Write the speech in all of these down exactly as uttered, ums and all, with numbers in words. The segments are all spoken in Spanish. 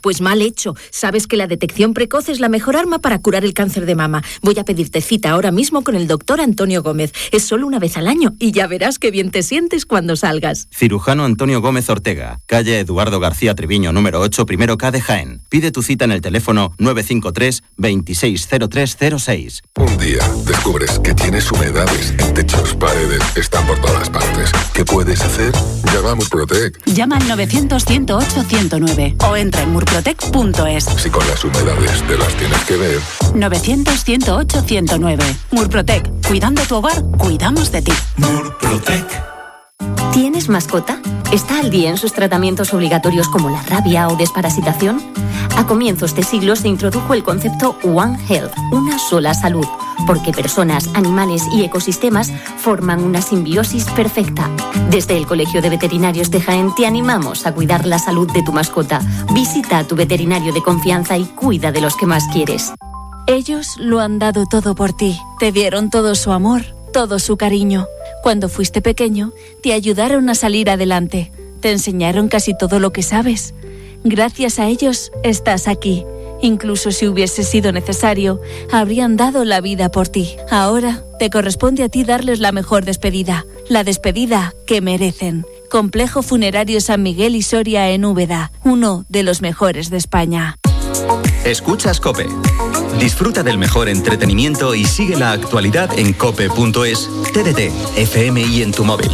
Pues mal hecho. Sabes que la detección precoz es la mejor arma para curar el cáncer de mama. Voy a pedirte cita ahora mismo con el doctor Antonio Gómez. Es solo una vez al año y ya verás qué bien te sientes cuando salgas. Cirujano Antonio Gómez Ortega, calle Eduardo García Treviño, número ocho, primero K de Jaén. Pide tu cita en el teléfono nueve cinco tres, veintiséis cero tres cero seis. Un día descubres que tienes humedades en techos, paredes, están por todas partes. ¿Qué puedes hacer? Llama a Murprotec. Llama al novecientos, ciento ocho, ciento nueve o entra en murprotec punto es. Si con las humedades te las tienes que ver. novecientos, ciento ocho, ciento nueve. Murprotec. Cuidando tu hogar, cuidamos de ti. Murprotec. ¿Tienes mascota? ¿Está al día en sus tratamientos obligatorios como la rabia o desparasitación? A comienzos de siglo se introdujo el concepto One Health, una sola salud, porque personas, animales y ecosistemas forman una simbiosis perfecta. Desde el Colegio de Veterinarios de Jaén te animamos a cuidar la salud de tu mascota. Visita a tu veterinario de confianza y cuida de los que más quieres. Ellos lo han dado todo por ti. Te dieron todo su amor, todo su cariño. Cuando fuiste pequeño, te ayudaron a salir adelante. Te enseñaron casi todo lo que sabes. Gracias a ellos estás aquí. Incluso si hubiese sido necesario, habrían dado la vida por ti. Ahora te corresponde a ti darles la mejor despedida. La despedida que merecen. Complejo Funerario San Miguel y Soria en Úbeda, uno de los mejores de España. Escuchas COPE. Disfruta del mejor entretenimiento y sigue la actualidad en cope punto es, T D T, F M y en tu móvil.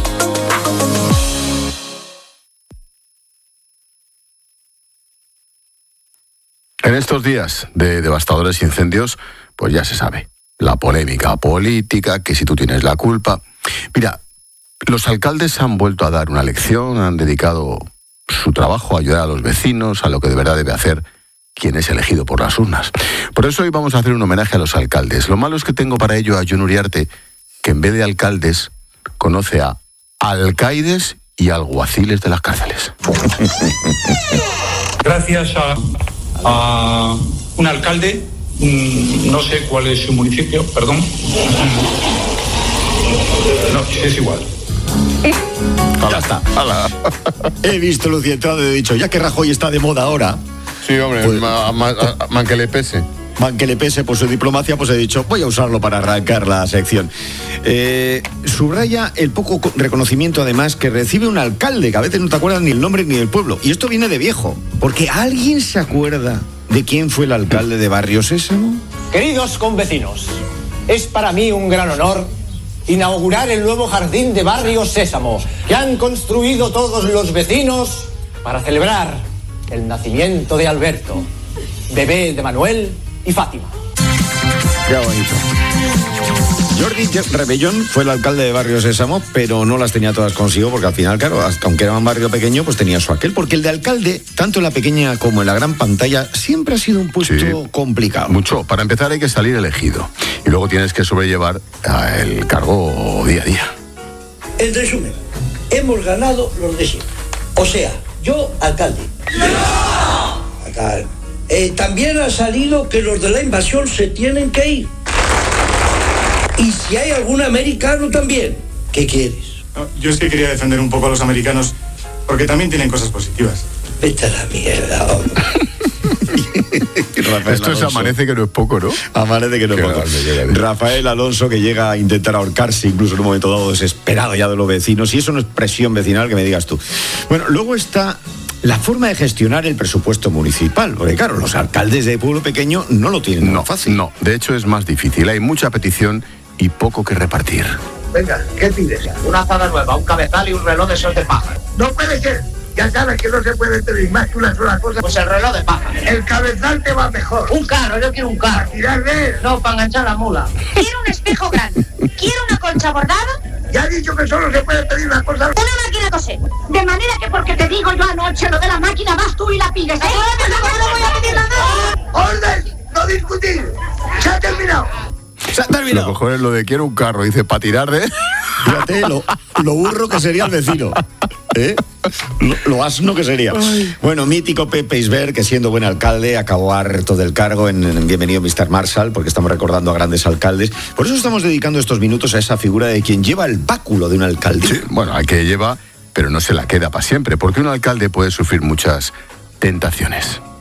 En estos días de devastadores incendios, pues ya se sabe, la polémica política, que si tú tienes la culpa. Mira, los alcaldes han vuelto a dar una lección, han dedicado su trabajo a ayudar a los vecinos, a lo que de verdad debe hacer quien es elegido por las urnas. Por eso hoy vamos a hacer un homenaje a los alcaldes. Lo malo es que tengo para ello a Jon Uriarte, que en vez de alcaldes conoce a alcaides y alguaciles de las cárceles. Gracias a, a un alcalde, no sé cuál es su municipio, perdón. No, es igual. Ya está. He visto Lucientado y he dicho, ya que Rajoy está de moda ahora. Sí, hombre, pues, man, man, man que le pese. Man que le pese por su diplomacia, pues he dicho, voy a usarlo para arrancar la sección. Eh, subraya el poco reconocimiento, además, que recibe un alcalde, que a veces no te acuerdas ni el nombre ni el pueblo. Y esto viene de viejo, porque ¿alguien se acuerda de quién fue el alcalde de Barrio Sésamo? Queridos convecinos, es para mí un gran honor inaugurar el nuevo jardín de Barrio Sésamo, que han construido todos los vecinos para celebrar el nacimiento de Alberto, bebé de Manuel y Fátima. Qué bonito. Jordi Rebellón fue el alcalde de Barrio Sésamo, pero no las tenía todas consigo, porque al final, claro, hasta aunque era un barrio pequeño, pues tenía su aquel, porque el de alcalde, tanto en la pequeña como en la gran pantalla, siempre ha sido un puesto sí, complicado. Mucho. Para empezar hay que salir elegido, y luego tienes que sobrellevar el cargo día a día. En resumen, hemos ganado los de siempre. O sea, yo, alcalde. ¡No! Acá. Eh, también ha salido que los de la invasión se tienen que ir. Y si hay algún americano también, ¿qué quieres? No, yo es que quería defender un poco a los americanos, porque también tienen cosas positivas. Vete a la mierda, hombre. Esto es amanece que no es poco, ¿no? Amanece que no es poco. Rafael Alonso, que llega a intentar ahorcarse incluso en un momento dado, desesperado ya de los vecinos, y eso no es presión vecinal, que me digas tú. Bueno, luego está la forma de gestionar el presupuesto municipal, porque claro, los alcaldes de pueblo pequeño no lo tienen no, fácil. No, de hecho es más difícil, hay mucha petición y poco que repartir. Venga, ¿qué pides? Una azada nueva, un cabezal y un reloj de esos de paja. No puede ser. Ya sabes que no se puede pedir más que una sola cosa. Pues el reloj de paja. El cabezal te va mejor. Un carro, yo quiero un carro. ¿Para tirar de él? No, para enganchar la mula. Quiero un espejo grande. Quiero una colcha bordada. Ya he dicho que solo se puede pedir una cosa. Una máquina de coser. De manera que porque te digo yo anoche lo de la máquina, vas tú y la pides. ¿Eh? No voy a pedir nada. ¡Orden! ¡No discutir! ¡Se ha terminado! Se ha terminado. Lo mejor es lo de quiero un carro, dice, para tirar de... Fíjate lo, lo burro que sería el vecino. ¿Eh? Lo, lo asno que sería. Ay. Bueno, mítico Pepe Isbert, que siendo buen alcalde acabó harto del cargo en, en Bienvenido mister Marshall, porque estamos recordando a grandes alcaldes. Por eso estamos dedicando estos minutos a esa figura de quien lleva el báculo de un alcalde. Sí, bueno, hay que lleva, pero no se la queda para siempre, porque un alcalde puede sufrir muchas tentaciones.